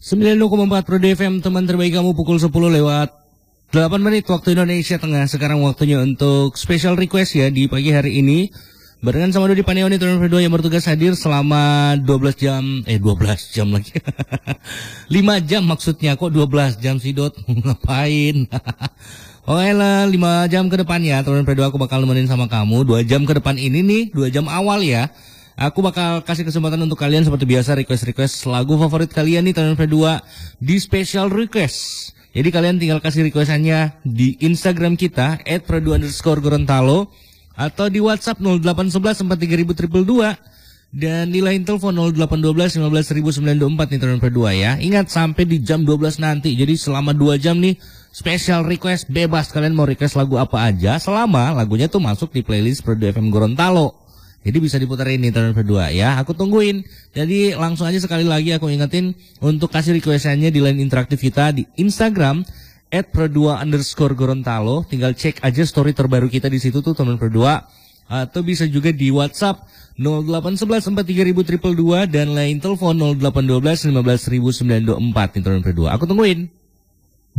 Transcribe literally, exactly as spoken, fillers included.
sembilan puluh koma empat Pro D F M, teman terbaik kamu, pukul sepuluh lewat delapan menit waktu Indonesia Tengah. Sekarang waktunya untuk special request ya di pagi hari ini. Barengan sama Dodi Panioni, Turun Berdua yang bertugas hadir selama dua belas jam. Eh dua belas jam lagi. lima jam maksudnya, kok dua belas jam sih Dot? Ngapain? Oke lah, lima jam ke depan ya Turun Berdua aku bakal nemenin sama kamu. Dua jam ke depan ini nih, dua jam awal ya. Aku bakal kasih kesempatan untuk kalian seperti biasa request-request lagu favorit kalian nih Turun Berdua di special request. Jadi kalian tinggal kasih requestannya di Instagram kita et perdua underscore gorontalo atau di WhatsApp nol delapan satu satu empat tiga nol nol nol dua dan di line telepon nol delapan satu dua lima belas sembilan dua empat nih Turun Berdua ya. Ingat sampai di jam dua belas nanti. Jadi selama dua jam nih special request bebas, kalian mau request lagu apa aja selama lagunya tuh masuk di playlist Pro D F M Gorontalo. Jadi bisa diputerin nih Turun Berdua ya. Aku tungguin. Jadi langsung aja sekali lagi aku ingetin untuk kasih requestannya di line interaktif kita di Instagram et perdua underscore gorontalo. Tinggal cek aja story terbaru kita di situ tuh Turun Berdua. Atau bisa juga di WhatsApp nol delapan satu satu empat tiga nol nol nol dua dan line telepon nol delapan satu dua lima belas sembilan dua empat nih Turun Berdua. Aku tungguin.